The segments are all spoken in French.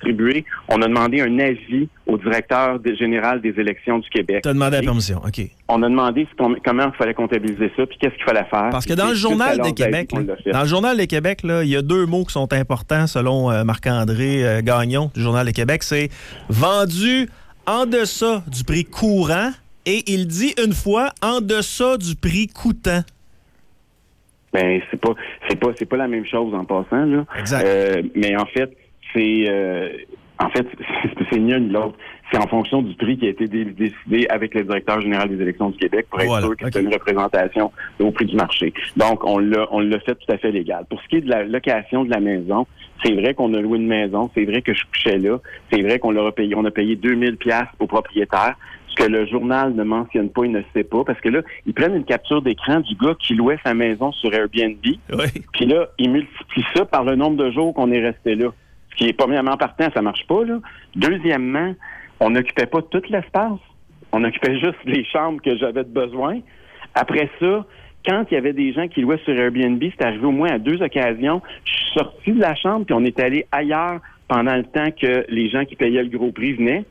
distribué. On a demandé un avis au directeur général des élections du Québec. Tu as demandé la permission, OK. On a demandé comment il fallait comptabiliser ça, puis qu'est-ce qu'il fallait faire. Parce que dans le Journal de Québec, il y a 2 mots qui sont importants selon Marc-André Gagnon du Journal de Québec. C'est vendu en deçà du prix courant et il dit une fois en deçà du prix coûtant. Ben c'est pas la même chose en passant là. Exact. Mais en fait c'est ni l'un ni l'autre. C'est en fonction du prix qui a été décidé avec le directeur général des élections du Québec pour être sûr que c'est une représentation au prix du marché. Donc on l'a fait tout à fait légal. Pour ce qui est de la location de la maison, c'est vrai qu'on a loué une maison, c'est vrai que je couchais là, c'est vrai qu'on a payé 2000 $ au propriétaire. Ce que le journal ne mentionne pas, il ne sait pas, parce que là, ils prennent une capture d'écran du gars qui louait sa maison sur Airbnb, puis là, ils multiplient ça par le nombre de jours qu'on est resté là. Ce qui est, premièrement, partant, ça marche pas, là. Deuxièmement, on n'occupait pas tout l'espace. On occupait juste les chambres que j'avais de besoin. Après ça, quand il y avait des gens qui louaient sur Airbnb, c'est arrivé au moins à 2 occasions, je suis sorti de la chambre, puis on est allé ailleurs pendant le temps que les gens qui payaient le gros prix venaient.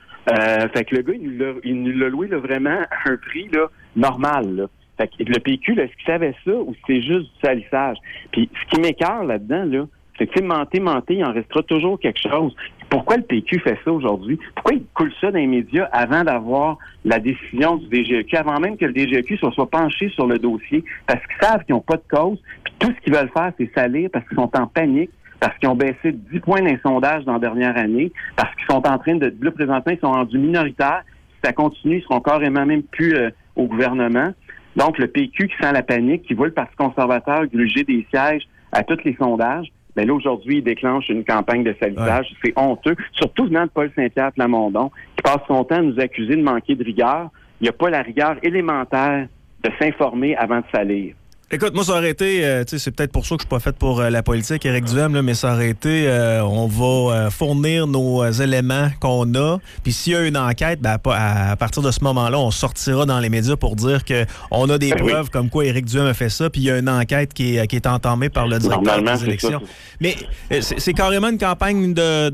Fait que le gars, il nous l'a loué là, vraiment à un prix là, normal. Là. Fait que le PQ, là, est-ce qu'il savait ça ou c'est juste du salissage? Puis ce qui m'écœure là-dedans, là, c'est que menté, il en restera toujours quelque chose. Pourquoi le PQ fait ça aujourd'hui? Pourquoi il coule ça dans les médias avant d'avoir la décision du DGEQ, avant même que le DGEQ soit penché sur le dossier? Parce qu'ils savent qu'ils n'ont pas de cause, puis tout ce qu'ils veulent faire, c'est salir parce qu'ils sont en panique, parce qu'ils ont baissé de 10 points dans les sondages dans la dernière année, parce qu'ils sont en train de... Là, présentement, ils sont rendus minoritaires. Si ça continue, ils seront carrément même plus au gouvernement. Donc, le PQ qui sent la panique, qui voit le Parti conservateur gruger des sièges à tous les sondages, bien là, aujourd'hui, il déclenche une campagne de salissage. Ouais. C'est honteux, surtout venant de Paul Saint-Pierre Plamondon, qui passe son temps à nous accuser de manquer de rigueur. Il n'y a pas la rigueur élémentaire de s'informer avant de salir. Écoute, moi, ça aurait été, c'est peut-être pour ça que je suis pas fait pour la politique, Éric Duhem, là, mais ça aurait été, on va fournir nos éléments qu'on a, puis s'il y a une enquête, ben, à partir de ce moment-là, on sortira dans les médias pour dire qu'on a des preuves comme quoi Éric Duhem a fait ça, puis il y a une enquête qui est entamée par le directeur des élections. Mais c'est carrément une campagne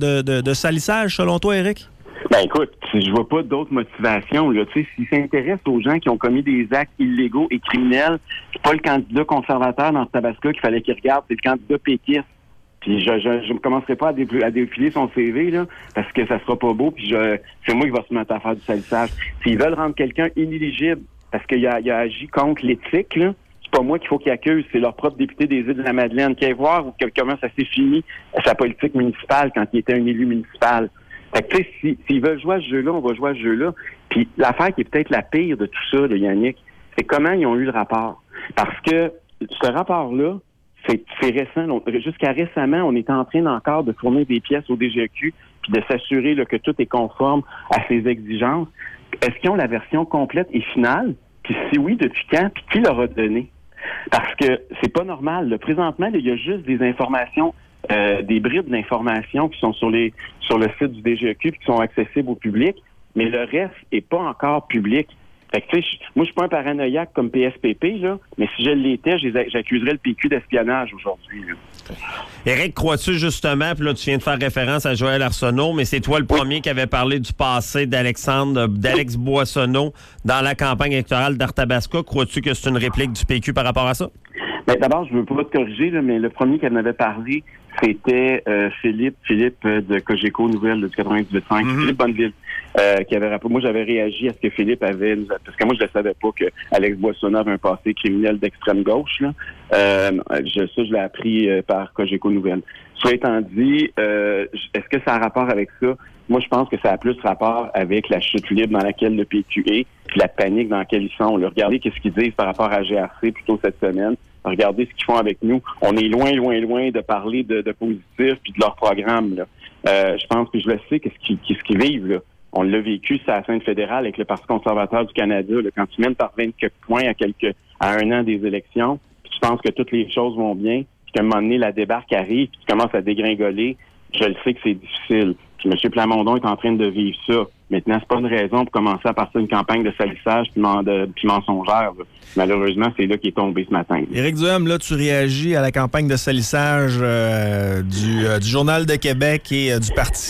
de salissage, selon toi, Éric? Ben écoute, je vois pas d'autres motivations. Là. Tu sais, s'ils s'intéressent aux gens qui ont commis des actes illégaux et criminels, c'est pas le candidat conservateur dans ce Tabasco qu'il fallait qu'il regarde, c'est le candidat péquiste. Puis je ne commencerai pas à défiler son CV là, parce que ça sera pas beau. Puis c'est moi qui va se mettre à faire du salissage. S'ils veulent rendre quelqu'un inéligible parce qu'il a agi contre l'éthique, là, c'est pas moi qu'il faut qu'ils accusent, c'est leur propre député des Îles-de-la-Madeleine qui aille voir comment ça s'est fini sa politique municipale quand il était un élu municipal. Fait que, tu sais, s'ils veulent jouer à ce jeu-là, on va jouer à ce jeu-là. Puis l'affaire qui est peut-être la pire de tout ça, là, Yannick, c'est comment ils ont eu le rapport. Parce que ce rapport-là, c'est récent. Jusqu'à récemment, on était en train encore de fournir des pièces au DGEQ puis de s'assurer là, que tout est conforme à ses exigences. Est-ce qu'ils ont la version complète et finale? Puis si oui, depuis quand? Puis qui leur a donné? Parce que c'est pas normal. Là. Présentement, là, il y a juste des informations des bribes d'informations qui sont sur le site du DGEQ et qui sont accessibles au public, mais le reste est pas encore public. Fait que, tu sais, moi, je suis pas un paranoïaque comme PSPP, là, mais si je l'étais, j'accuserais le PQ d'espionnage aujourd'hui. Là. Éric, crois-tu justement, puis là, tu viens de faire référence à Joël Arsenault, mais c'est toi le premier qui avait parlé du passé d'Alex Boissonneau dans la campagne électorale d'Arthabasca. Crois-tu que c'est une réplique du PQ par rapport à ça? Ben, d'abord, je veux pas te corriger, là, mais le premier qui en avait parlé, c'était Philippe de Cogeco Nouvelle du 98.5, Philippe Bonneville, qui avait rappelé. Moi, j'avais réagi à ce que Philippe avait, parce que moi, je ne savais pas que Alex Boissonneau avait un passé criminel d'extrême gauche. Là. Je l'ai appris par Cogeco Nouvelle. Cela étant dit, est-ce que ça a rapport avec ça? Moi, je pense que ça a plus rapport avec la chute libre dans laquelle le PQ est, puis la panique dans laquelle ils sont. Là, regardez ce qu'ils disent par rapport à GRC plus tôt cette semaine. Regardez ce qu'ils font avec nous. On est loin de parler de positif puis de leur programme. Là. Je pense que je le sais qu'est-ce qu'ils vivent. Là. On l'a vécu sur la scène fédérale avec le Parti conservateur du Canada. Là, quand tu mènes par 20 points à un an des élections, puis tu penses que toutes les choses vont bien, puis qu'à un moment donné, la débarque arrive, puis tu commences à dégringoler, je le sais que c'est difficile. Puis M. Plamondon est en train de vivre ça. Maintenant, c'est pas une raison pour commencer à partir d'une campagne de salissage puis mensongère. Là. Malheureusement, c'est là qu'il est tombé ce matin. Éric Duhem, là, tu réagis à la campagne de salissage du Journal de Québec et du Parti